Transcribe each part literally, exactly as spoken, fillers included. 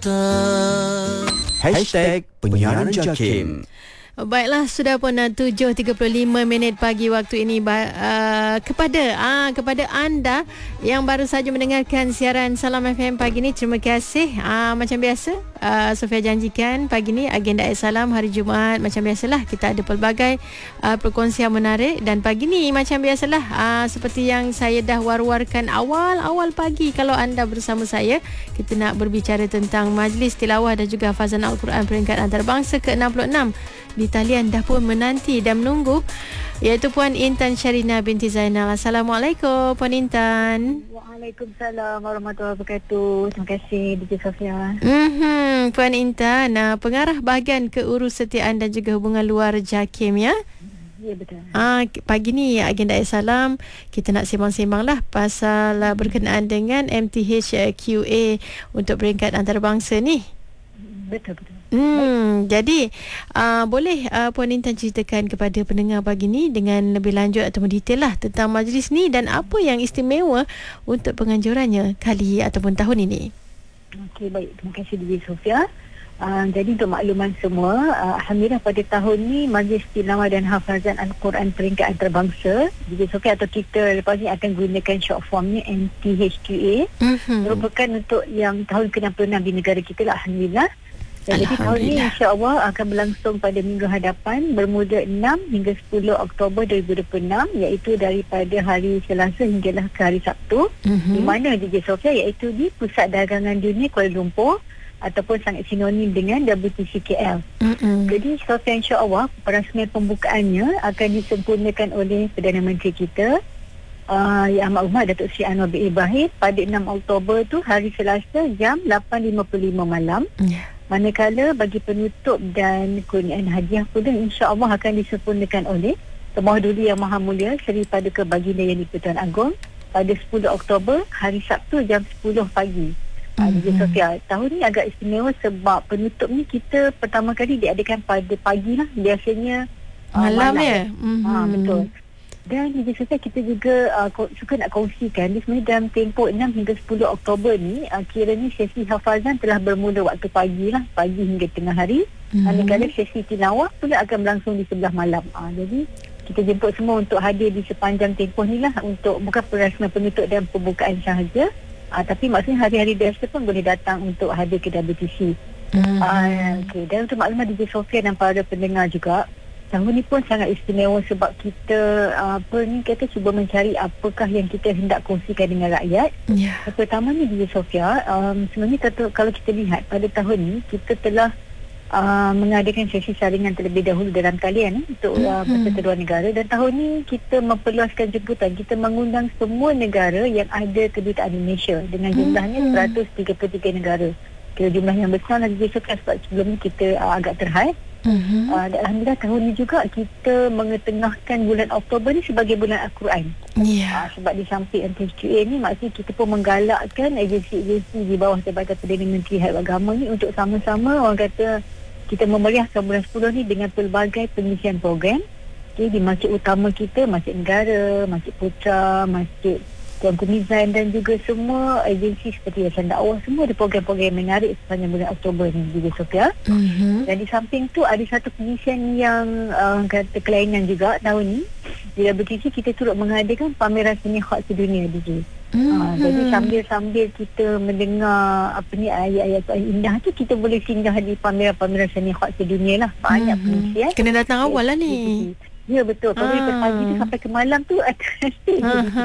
Warta Hashtag Penyiaran Jakim. Baiklah, sudah pun uh, tujuh tiga puluh lima minit pagi waktu ini uh, kepada uh, kepada anda yang baru saja mendengarkan siaran Salam F M pagi ini. Terima kasih. Uh, macam biasa, uh, Sofia janjikan pagi ini agenda Salam hari Jumaat macam biasalah kita ada pelbagai uh, perkongsian menarik, dan pagi ini macam biasalah uh, seperti yang saya dah war-warkan awal-awal pagi, kalau anda bersama saya, kita nak berbicara tentang Majlis Tilawah dan juga Hafazan Al-Quran peringkat antarabangsa ke enam puluh enam. Di talian dah pun menanti dan menunggu, iaitu Puan Intan Syarina binti Zainal. Assalamualaikum Puan Intan. Waalaikumsalam warahmatullahi wabarakatuh. Terima kasih D J Sofia. Mm-hmm. Puan Intan, uh, pengarah bahagian keurusetiaan dan juga hubungan luar Jakim, ya? Ya, betul. Ah, pagi ni agenda Salam kita nak sembang-sembang lah pasal uh, berkenaan dengan M T H Q A untuk peringkat antarabangsa ni. Betul, betul. Hmm, jadi uh, boleh uh, Puan Intan ceritakan kepada pendengar pagi ni dengan lebih lanjut atau detail lah tentang majlis ni dan apa yang istimewa untuk penganjurannya kali ataupun tahun ini. Okey, baik. Terima kasih D J Sofia. Uh, jadi untuk makluman semua, uh, Alhamdulillah pada tahun ni Majlis Tilawah dan Hafazan Al-Quran peringkat antarabangsa D J Sofia atau kita lepas ni akan gunakan short formnya M T H Q A, mm-hmm. merupakan untuk yang tahun ke enam puluh enam di negara kita lah, Alhamdulillah. Dan jadi tahun ini insya-Allah akan berlangsung pada minggu hadapan bermula enam hingga sepuluh Oktober dua ribu dua puluh enam, iaitu daripada hari Selasa hinggalah ke hari Sabtu, mm-hmm. di mana D J Sofia, iaitu di Pusat Dagangan Dunia Kuala Lumpur ataupun sangat sinonim dengan W T C K L. Mm-hmm. Jadi Sofia, insya-Allah perasmian pembukaannya akan disempurnakan oleh Perdana Menteri kita uh, Yang Amat Datuk Seri Anwar bin Ibrahim pada enam Oktober tu, hari Selasa jam lapan lima puluh lima malam. Yeah. Manakala bagi penutup dan kurniaan hadiah pula insya-Allah akan disempurnakan oleh Tuan Duli Yang Maha Mulia Seri Paduka Baginda Yang di-Pertuan Agong pada sepuluh Oktober hari Sabtu jam sepuluh pagi. Mm-hmm. D J Sofia, tahun ni agak istimewa sebab penutup ni kita pertama kali diadakan pada pagi lah. Biasanya malam, uh, malam. ya. Mm-hmm. Ha, betul. Dan D J Sofia, kita juga uh, suka nak kongsikan di sebenarnya dalam tempoh enam hingga sepuluh Oktober ni, uh, kiranya sesi hafazan telah bermula waktu pagi lah, pagi hingga tengah hari. Mm-hmm. Manakala sesi tilawah pula akan berlangsung di sebelah malam. Uh, jadi kita jemput semua untuk hadir di sepanjang tempoh ni lah, untuk bukan perasmian penutup dan pembukaan sahaja, uh, tapi maksudnya hari-hari biasa pun boleh datang untuk hadir ke W T C. Mm-hmm. Uh, okay. Dan untuk maklumat D J Sofia dan para pendengar juga, tahun ni pun sangat istimewa sebab kita uh, apa ni kata cuba mencari apakah yang kita hendak kongsikan dengan rakyat. Yeah. Pertama ni D J Sofia, um, sebenarnya kata, kalau kita lihat pada tahun ni kita telah uh, mengadakan sesi saringan terlebih dahulu dalam talian untuk uh, peserta luar negara, dan tahun ni kita memperluaskan jemputan. Kita mengundang semua negara yang ada kedutaan di Malaysia dengan jumlahnya seratus tiga puluh tiga negara. Kira jumlah yang besar lah D J Sofia sebab sebelum ni kita uh, agak terhad. Uh-huh. Uh, dan Alhamdulillah tahun ni juga kita mengetengahkan bulan Oktober ni sebagai bulan Al-Quran. Yeah. Uh, sebab di samping M T H Q A ni, maksudnya kita pun menggalakkan agensi-agensi di bawah Jabatan Perdana Menteri Hal Agama ni untuk sama-sama, orang kata, kita memeriahkan bulan sepuluh ni dengan pelbagai pengisian program. Okay, di masjid utama kita, Masjid Negara, Masjid Putra, Masjid Tuanku Mizan, dan juga semua agensi seperti Yayasan Dakwah, semua ada program-program menarik sepanjang bulan Oktober ni D J Sofia. Mm-hmm. Dan di samping tu ada satu pengisian yang uh, kata kelainan juga tahun ni. Di W T C kita turut mengadakan pameran seni khas sedunia D J. Mm-hmm. Uh, jadi sambil-sambil kita mendengar apa ni ayat-ayat indah tu, kita boleh singgah di pameran-pameran seni khas sedunia lah. Banyak mm-hmm. pengisian. Kena datang awal lah ni. Ya, betul. Kalau ah. pagi tu sampai ke malam tu ada stage.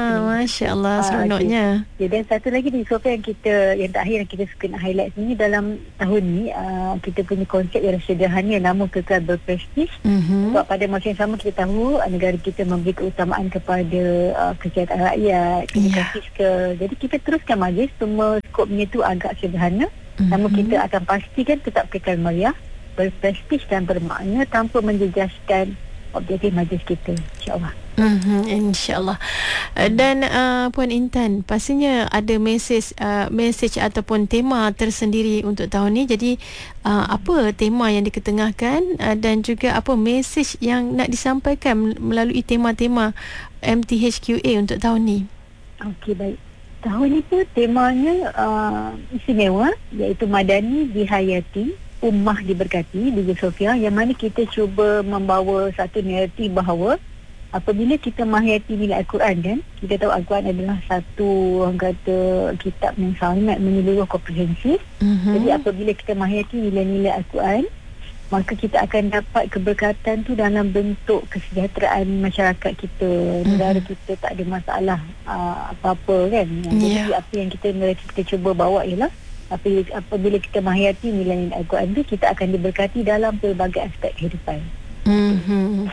Masya Allah, seronoknya. Okay. Ya, dan satu lagi di Sofia yang kita, yang terakhir yang kita suka nak highlight ni, dalam tahun ni uh, kita punya konsep yang sederhana, namun kekal berprestij. Mm-hmm. Sebab pada masa yang sama kita tahu uh, negara kita memberi keutamaan kepada uh, kesihatan rakyat, kemudian yeah. fiskal. Jadi kita teruskan majlis, semua skopnya tu agak sederhana. Mm-hmm. Namun kita akan pastikan tetap kekal meriah, berprestij dan bermakna tanpa menjejaskan objektif majlis kita, insyaAllah. Mm-hmm, InsyaAllah. Uh, dan uh, Puan Intan, pastinya ada mesej uh, mesej ataupun tema tersendiri untuk tahun ni. Jadi uh, apa tema yang diketengahkan uh, dan juga apa mesej yang nak disampaikan melalui tema-tema M T H Q A untuk tahun ni? Okey, baik. Tahun ni pun temanya uh, istimewa, iaitu Madani Dihayati, Ummah Diberkati, Dija Sofia, yang mana kita cuba membawa satu naratif bahawa apabila kita menghayati nilai Al-Quran, kan, kita tahu Al-Quran adalah satu, orang kata, kitab yang sangat menyeluruh, komprehensif. Mm-hmm. Jadi apabila kita menghayati nilai-nilai Al-Quran, maka kita akan dapat keberkatan tu dalam bentuk kesejahteraan masyarakat kita, mm-hmm. negara kita tak ada masalah uh, apa-apa, kan. Yeah. Jadi apa yang kita kita cuba bawa ialah apabila, apabila kita menghayati nilai-nilai Al-Quran tu, kita akan diberkati dalam pelbagai aspek kehidupan. Mm-hmm.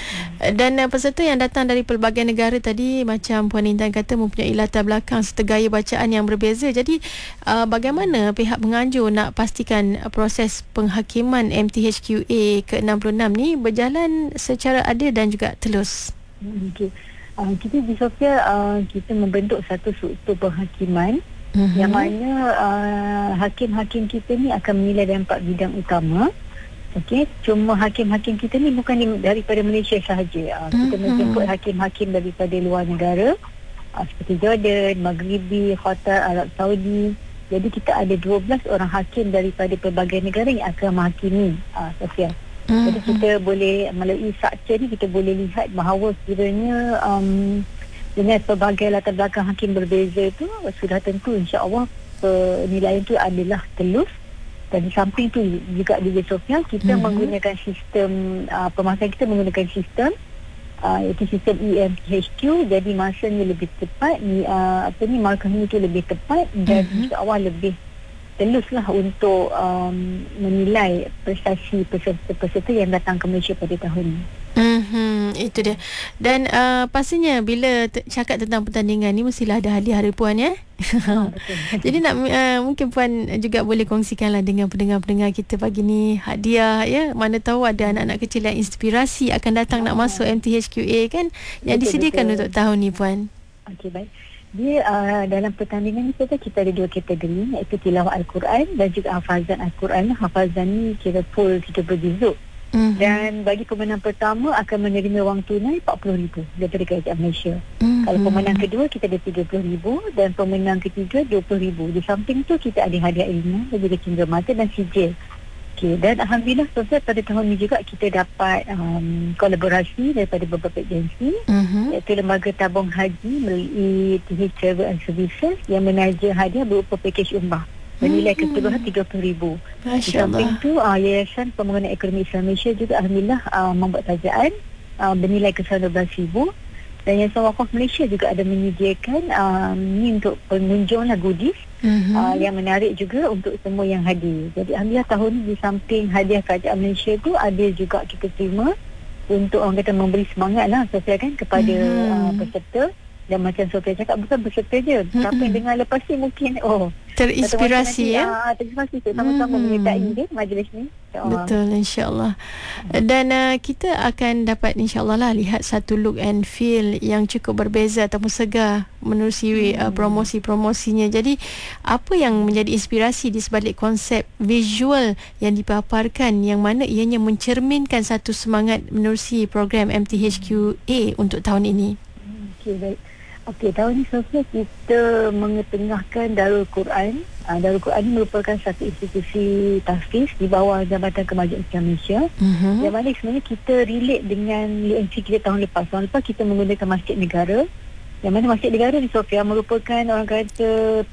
Dan uh, peserta yang datang dari pelbagai negara tadi, macam Puan Intan kata, mempunyai latar belakang serta gaya bacaan yang berbeza. Jadi uh, bagaimana pihak penganjur nak pastikan uh, proses penghakiman M T H Q A ke enam puluh enam ni berjalan secara adil dan juga telus? Okay. Uh, kita di Sofia uh, kita membentuk satu struktur penghakiman, mm-hmm. yang mana uh, hakim-hakim kita ni akan menilai dalam empat bidang utama. Okey, cuma hakim-hakim kita ni bukan di, daripada Malaysia sahaja. Uh, kita mm-hmm. menjemput hakim-hakim daripada luar negara, uh, seperti Jordan, Maghribi, Qatar, Arab Saudi. Jadi kita ada dua belas orang hakim daripada pelbagai negara yang akan menghakimi uh, Sofia. Mm-hmm. Jadi kita boleh, melalui structure ni, kita boleh lihat bahawa kiranya um, dengan pelbagai latar belakang hakim berbeza tu, sudah tentu insya-Allah penilaian tu adalah telus. Dan di samping tu juga di Dija Sofia kita mm-hmm. menggunakan sistem uh, pemasaran kita menggunakan sistem uh, iaitu sistem E M T H Q. Jadi masanya lebih tepat, ni, uh, apa ni markahnya tu lebih tepat, dan mm-hmm. insya-Allah lebih teluslah untuk um, menilai prestasi peserta-peserta yang datang ke Malaysia pada tahun ini. Hmm, itu dia. Dan uh, pastinya bila t- cakap tentang pertandingan ni mestilah ada hadiah Puan, ya. Oh, betul. Jadi nak uh, mungkin Puan juga boleh kongsikanlah dengan pendengar-pendengar kita pagi ni hadiah, ya. Mana tahu ada anak-anak kecil yang inspirasi akan datang oh. nak masuk M T H Q A, kan, yang betul, disediakan betul. Untuk tahun ni, Puan. Okey, baik. Dia uh, dalam pertandingan ni kita, kita ada dua kategori, iaitu tilawah Al-Quran dan juga hafazan Al-Quran. Hafazan ni kira full tiga puluh juzuk. Mm-hmm. Dan bagi pemenang pertama akan menerima wang tunai empat puluh ribu daripada kerajaan Malaysia. Mm-hmm. Kalau pemenang kedua kita ada tiga puluh ribu dan pemenang ketiga dua puluh ribu. Di samping tu kita ada hadiah ilmu dan juga cenderamata dan sijil. Okay. Dan Alhamdulillah Sofia, pada tahun ini juga kita dapat um, kolaborasi daripada beberapa agensi, mm-hmm. iaitu Lembaga Tabung Haji melalui T H Travel and Services yang menaja hadiah berupa pakej umrah bernilai mm-hmm. keseluruhan tiga puluh ribu. Di samping tu uh, Yayasan Pembangunan Ekonomi Islam Malaysia juga Alhamdulillah uh, membuat tajaan uh, bernilai keseluruhan dua belas ribu. Dan Yayasan Wakaf Malaysia juga ada menyediakan um, ni untuk pengunjung lah, goodies mm-hmm. uh, yang menarik juga untuk semua yang hadir. Jadi Alhamdulillah tahun ni di samping hadiah kerajaan Malaysia tu, ada juga kita terima untuk orang kata memberi semangat lah Sofia, kan, kepada mm-hmm. uh, peserta. Dan macam Sofia cakap, bukan peserta je, mm-hmm. siapa yang dengar lepas ni mungkin oh terinspirasi, ya. Ah, terinspirasi sama-sama hmm. menyertai dia majlis ni. InsyaAllah. Betul, insya-Allah. Dan uh, kita akan dapat insya-Allah lah lihat satu look and feel yang cukup berbeza ataupun segar menerusi hmm. uh, promosi-promosinya. Jadi apa yang menjadi inspirasi di sebalik konsep visual yang dipaparkan, yang mana ianya mencerminkan satu semangat menerusi program M T H Q A untuk tahun ini? Okey, baik. Okey, tahun ini Sofia kita mengetengahkan Darul Quran. Uh, Darul Quran ini merupakan satu institusi tahfiz di bawah Jabatan Kemajuan Islam Malaysia. Uh-huh. Yang mana sebenarnya kita relate dengan U N C kita tahun lepas. Tahun lepas kita menggunakan Masjid Negara. Yang mana Masjid Negara di Sofia merupakan orang kata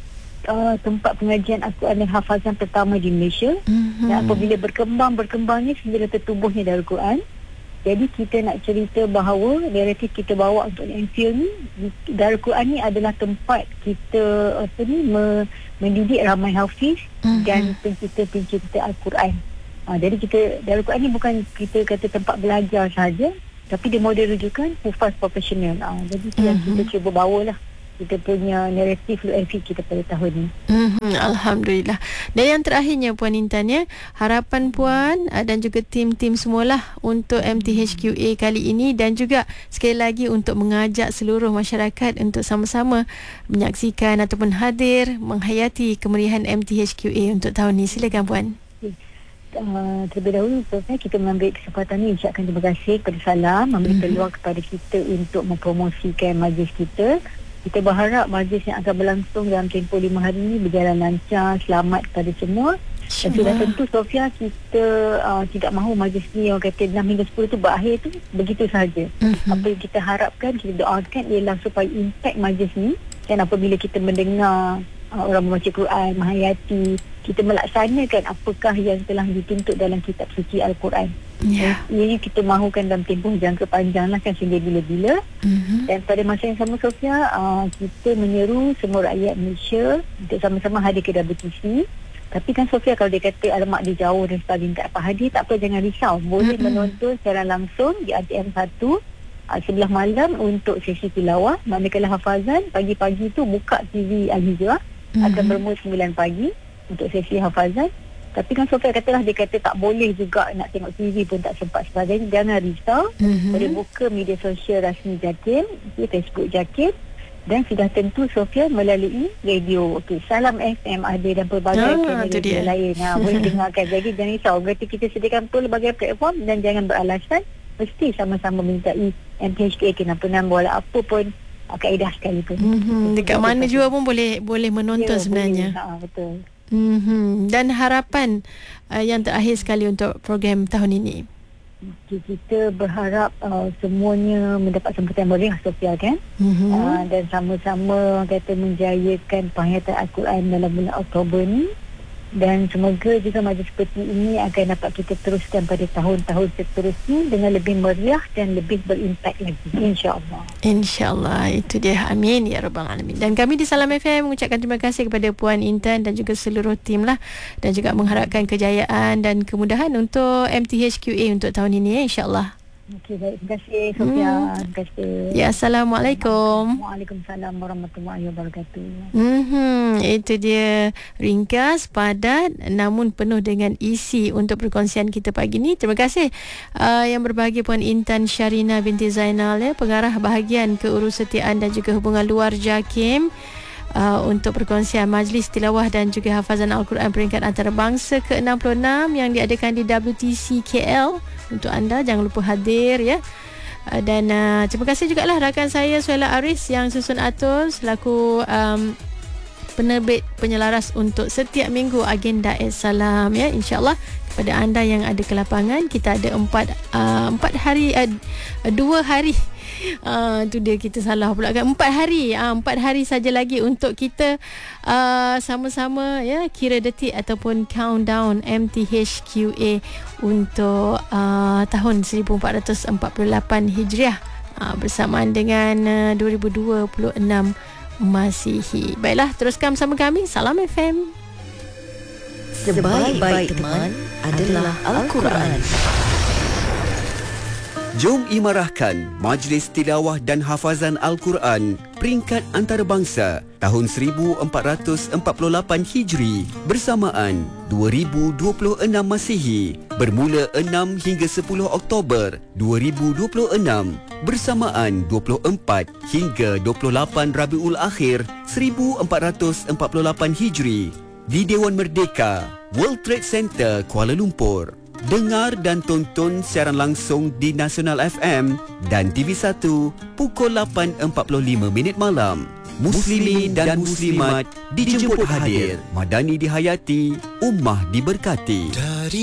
uh, tempat pengajian Al-Quran dan hafazan pertama di Malaysia. Uh-huh. Dan apabila berkembang-berkembangnya sehingga tertubuhnya Darul Quran. Jadi kita nak cerita bahawa naratif kita bawa untuk M P O ni, Darul Quran ni adalah tempat kita apa ni me, mendidik ramai hafiz uh-huh. dan pencipta-pencipta Al-Quran. Ha, jadi kita Darul Quran ni bukan kita kata tempat belajar sahaja, tapi dia model rujukan hufaz profesional. Ha, jadi itu uh-huh. yang kita cuba bawalah kita punya naratif U N C kita pada tahun ni. Mm-hmm, Alhamdulillah. Dan yang terakhirnya Puan Intan, ya, harapan Puan uh, dan juga tim-tim semualah untuk M T H Q A kali ini, dan juga sekali lagi untuk mengajak seluruh masyarakat untuk sama-sama menyaksikan ataupun hadir menghayati kemeriahan M T H Q A untuk tahun ini. Silakan Puan. Uh, terlebih dahulu kita mengambil kesempatan ini ucapkan terima kasih kepada Salam memberi mm-hmm. peluang kepada kita untuk mempromosikan majlis kita. Kita berharap majlis yang akan berlangsung dalam tempoh lima hari ini berjalan lancar, selamat kepada semua. Dan sudah tentu Sofia, kita uh, tidak mahu majlis ni orang kata enam hingga sepuluh tu berakhir tu begitu sahaja. Uh-huh. Apa yang kita harapkan, kita doakan ialah supaya impact majlis ni, dan apabila kita mendengar uh, orang membaca Quran, menghayati, kita melaksanakan apakah yang telah dituntut dalam kitab suci Al-Quran. Yeah. Ianya kita mahukan dalam tempoh jangka panjang lah kan, sehingga bila-bila. Mm-hmm. Dan pada masa yang sama Sofia, uh, kita menyeru semua rakyat Malaysia untuk sama-sama hadir ke W T C. Tapi kan Sofia, kalau dia kata alamak dia jauh dan sebagainya tak apa hadir, tak apa, jangan risau. Boleh mm-hmm. menonton secara langsung di A T M satu uh, sebelah malam untuk sesi tilawah. Manakala hafazan, pagi-pagi tu buka T V Al-Hijrah, mm-hmm. akan bermula sembilan pagi untuk sesi hafazan. Tapi kan Sofia katalah, dia kata tak boleh juga nak tengok T V pun tak sempat sebagainya. Jangan risau. Mm-hmm. Boleh buka media sosial rasmi JAKIM, Facebook JAKIM, dan sudah tentu Sofia melalui radio. Okey, Salam F M ada dan pelbagai ah, radio lain. Ha, boleh dengarkan. Jadi jangan risau. Berarti kita sediakan pelbagai platform dan jangan beralasan mesti sama-sama mintai M T H K A kenapa nama wala apa pun kaedah sekalipun. Mm-hmm. Dekat betul, mana betul. juga pun boleh boleh menonton ya, sebenarnya. Boleh. Ha, betul. Mm-hmm. Dan harapan uh, yang terakhir sekali untuk program tahun ini. Okay, kita berharap uh, semuanya mendapat sambutan meriah Sofia kan. Mm-hmm. uh, Dan sama-sama kata menjayakan penghayatan Al-Quran dalam bulan Oktober ni. Dan semoga juga majlis seperti ini akan dapat kita teruskan pada tahun-tahun seterusnya dengan lebih meriah dan lebih berimpak lagi, insya-Allah. Insya-Allah, itu dia. Amin ya rabbal alamin. Dan kami di Salam F M mengucapkan terima kasih kepada Puan Intan dan juga seluruh tim lah, dan juga mengharapkan kejayaan dan kemudahan untuk M T H Q A untuk tahun ini, insya-Allah. Okey, baik. Terima kasih Sofia. Hmm. Terima kasih. Ya, Assalamualaikum. Waalaikumsalam warahmatullahi wabarakatuh. Hmm, itu dia ringkas, padat namun penuh dengan isi untuk perkongsian kita pagi ni. Terima kasih uh, yang berbahagia Puan Intan Syarina binti Zainal, ya, pengarah bahagian keurusetiaan dan juga hubungan luar JAKIM. Uh, untuk perkongsian majlis tilawah dan juga hafazan Al-Quran peringkat antarabangsa ke enam puluh enam yang diadakan di W T C K L. Untuk anda jangan lupa hadir, ya. Uh, dan uh, terima kasih juga lah rakan saya Suhaila Aris yang susun atur selaku um, penerbit penyelaras untuk setiap minggu agenda Salam, ya. InsyaAllah kepada anda yang ada ke lapangan, kita ada empat uh, empat hari uh, dua hari. Uh, tu dia, kita salah pula kan. Empat hari uh, Empat hari saja lagi untuk kita uh, sama-sama, ya, kira detik ataupun countdown M T H Q A untuk uh, tahun seribu empat ratus empat puluh lapan Hijriah, uh, bersamaan dengan uh, dua ribu dua puluh enam Masihi. Baiklah, teruskan bersama kami Salam F M. Sebaik-baik teman adalah Al-Quran. Jom imarahkan Majlis Tilawah dan Hafazan Al-Quran peringkat antarabangsa tahun seribu empat ratus empat puluh lapan Hijri bersamaan dua ribu dua puluh enam Masihi, bermula enam hingga sepuluh Oktober dua ribu dua puluh enam bersamaan dua puluh empat hingga dua puluh lapan Rabiul Akhir seribu empat ratus empat puluh lapan Hijri di Dewan Merdeka, World Trade Center, Kuala Lumpur. Dengar dan tonton siaran langsung di Nasional F M dan T V satu pukul lapan empat puluh lima minit malam. Muslimin dan muslimat dijemput hadir. Madani dihayati, ummah diberkati.